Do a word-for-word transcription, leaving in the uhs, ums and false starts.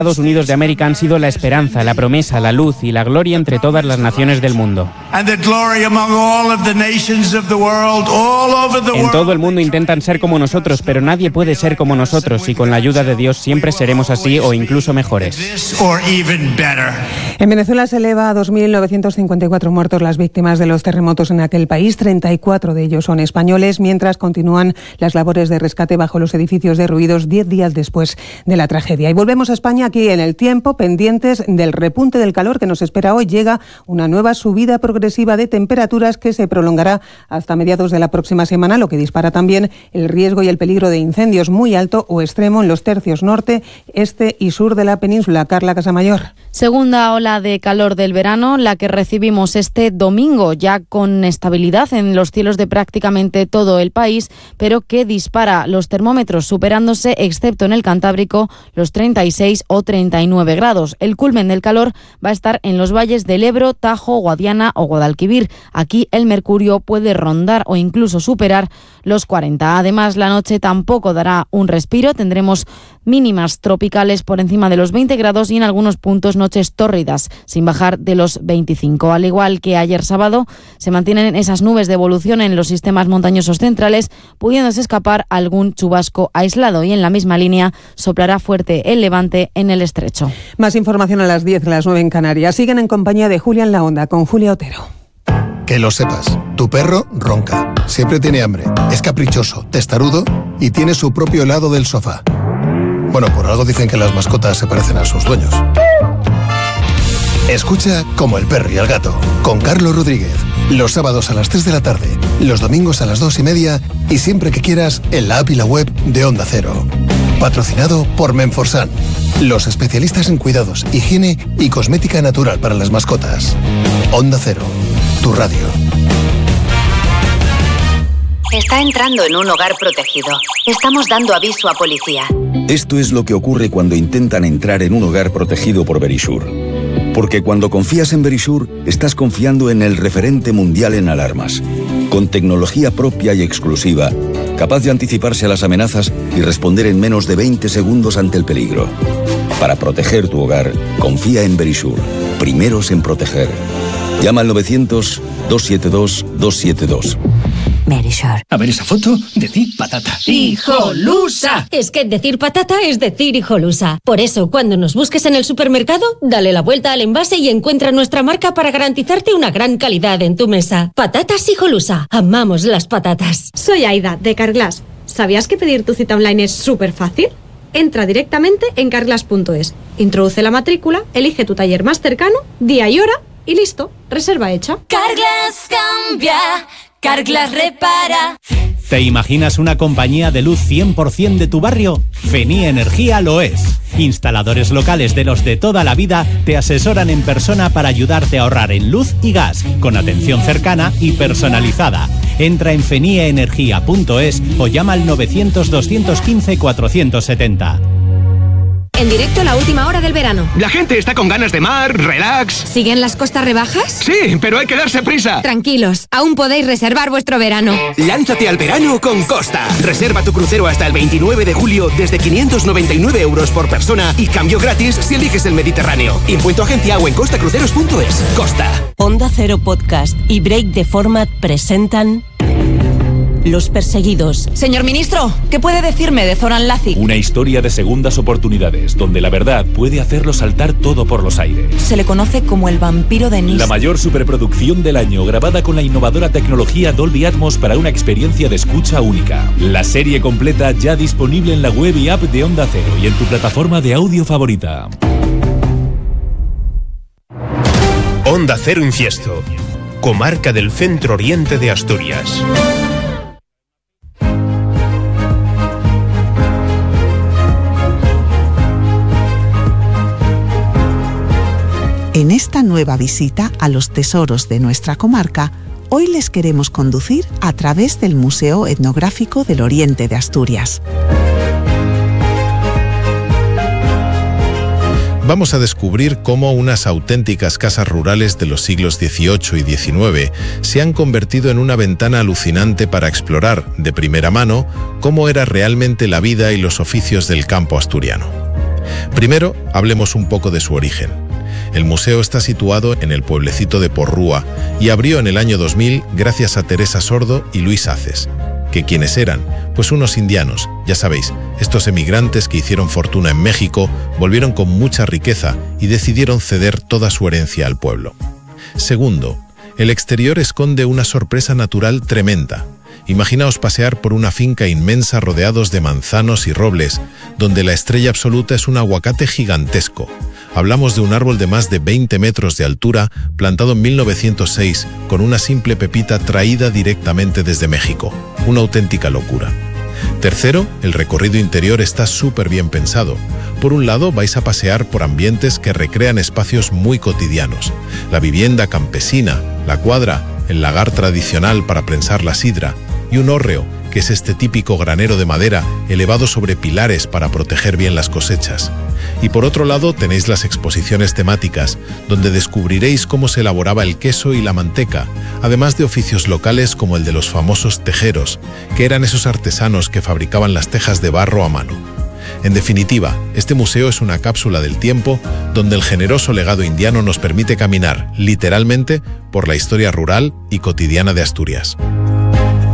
Estados Unidos de América han sido la esperanza, la promesa, la luz y la gloria entre todas las naciones del mundo. En todo el mundo intentan ser como nosotros, pero nadie puede ser como nosotros y con la ayuda de Dios siempre seremos así o incluso mejores. En Venezuela se eleva a dos mil novecientos cincuenta y cuatro muertos las víctimas de los terremotos en aquel país. treinta y cuatro de ellos son españoles, mientras continúan las labores de rescate bajo los edificios derruidos diez días después de la tragedia. Y volvemos a España, aquí en el tiempo, pendientes del repunte del calor que nos espera hoy. Llega una nueva subida progresiva de temperaturas que se prolongará hasta mediados de la próxima semana, lo que dispara también el riesgo y el peligro de incendios muy alto o extremo en los tercios norte, este y sur de la península. Carla Casamayor. Segunda ola de calor del verano, la que recibimos este domingo, ya con estabilidad en los cielos de prácticamente todo el país, pero que dispara los termómetros, superándose, excepto en el Cantábrico, los treinta y seis o treinta y nueve grados. El culmen del calor va a estar en los valles del Ebro, Tajo, Guadiana o Guadalquivir. Aquí el mercurio puede rondar o incluso superar los cuarenta. Además, la noche tampoco dará un respiro. Tendremos mínimas tropicales por encima de los veinte grados y en algunos puntos noches tórridas, sin bajar de los veinticinco. Al igual que ayer sábado, se mantienen esas nubes de evolución en los sistemas montañosos centrales, pudiéndose escapar algún chubasco aislado, y en la misma línea soplará fuerte el levante en el estrecho. Más información a las diez, a las nueve en Canarias. Siguen en compañía de Julia en la Onda, con Julia Otero. Que lo sepas, tu perro ronca, siempre tiene hambre, es caprichoso, testarudo y tiene su propio helado del sofá. Bueno, por algo dicen que las mascotas se parecen a sus dueños. Escucha Como el perro y el gato, con Carlos Rodríguez, los sábados a las tres de la tarde, los domingos a las dos y media y siempre que quieras en la app y la web de Onda Cero. Patrocinado por Menforsan, los especialistas en cuidados, higiene y cosmética natural para las mascotas. Onda Cero, tu radio. Está entrando en un hogar protegido. Estamos dando aviso a policía. Esto es lo que ocurre cuando intentan entrar en un hogar protegido por Verisure. Porque cuando confías en Verisure, estás confiando en el referente mundial en alarmas. Con tecnología propia y exclusiva, capaz de anticiparse a las amenazas y responder en menos de veinte segundos ante el peligro. Para proteger tu hogar, confía en Verisure. Primeros en proteger. Llama al novecientos, dos siete dos, dos siete dos. Verisure. A ver esa foto, decir patata. ¡Hijolusa! Es que decir patata es decir hijolusa. Por eso, cuando nos busques en el supermercado, dale la vuelta al envase y encuentra nuestra marca para garantizarte una gran calidad en tu mesa. Patatas Hijolusa. Amamos las patatas. Soy Aida, de Carglass. ¿Sabías que pedir tu cita online es súper fácil? Entra directamente en carglass punto es, introduce la matrícula, elige tu taller más cercano, día y hora y listo, reserva hecha. Carglass cambia, Carglass repara. ¿Te imaginas una compañía de luz cien por ciento de tu barrio? Fenía Energía lo es. Instaladores locales de los de toda la vida te asesoran en persona para ayudarte a ahorrar en luz y gas, con atención cercana y personalizada. Entra en fenia energía punto es o llama al novecientos, doscientos quince, cuatrocientos setenta. En directo, la última hora del verano. La gente está con ganas de mar, relax. ¿Siguen las costas rebajas? Sí, pero hay que darse prisa. Tranquilos, aún podéis reservar vuestro verano. Lánzate al verano con Costa. Reserva tu crucero hasta el veintinueve de julio desde quinientos noventa y nueve euros por persona y cambio gratis si eliges el Mediterráneo. Impuesto agencia o en costa cruceros punto es. Costa. Onda Cero Podcast y Break the Format presentan Los Perseguidos. Señor ministro, ¿qué puede decirme de Zoran Lazic? Una historia de segundas oportunidades, donde la verdad puede hacerlo saltar todo por los aires. Se le conoce como el vampiro de Nice. La mayor superproducción del año, grabada con la innovadora tecnología Dolby Atmos para una experiencia de escucha única. La serie completa ya disponible en la web y app de Onda Cero y en tu plataforma de audio favorita. Onda Cero Infiesto, comarca del centro oriente de Asturias. En esta nueva visita a los tesoros de nuestra comarca, hoy les queremos conducir a través del Museo Etnográfico del Oriente de Asturias. Vamos a descubrir cómo unas auténticas casas rurales de los siglos dieciocho y diecinueve se han convertido en una ventana alucinante para explorar, de primera mano, cómo era realmente la vida y los oficios del campo asturiano. Primero, hablemos un poco de su origen. El museo está situado en el pueblecito de Porrúa y abrió en el año dos mil gracias a Teresa Sordo y Luis Haces. ¿Que quiénes eran? Pues unos indianos, ya sabéis, estos emigrantes que hicieron fortuna en México, volvieron con mucha riqueza y decidieron ceder toda su herencia al pueblo. Segundo, el exterior esconde una sorpresa natural tremenda. Imaginaos pasear por una finca inmensa rodeados de manzanos y robles, donde la estrella absoluta es un aguacate gigantesco. Hablamos de un árbol de más de veinte metros de altura, plantado en mil novecientos seis, con una simple pepita traída directamente desde México. Una auténtica locura. Tercero, el recorrido interior está súper bien pensado. Por un lado, vais a pasear por ambientes que recrean espacios muy cotidianos. La vivienda campesina, la cuadra, el lagar tradicional para prensar la sidra, y un hórreo, que es este típico granero de madera elevado sobre pilares para proteger bien las cosechas. Y por otro lado tenéis las exposiciones temáticas, donde descubriréis cómo se elaboraba el queso y la manteca, además de oficios locales como el de los famosos tejeros, que eran esos artesanos que fabricaban las tejas de barro a mano. En definitiva, este museo es una cápsula del tiempo donde el generoso legado indiano nos permite caminar, literalmente, por la historia rural y cotidiana de Asturias.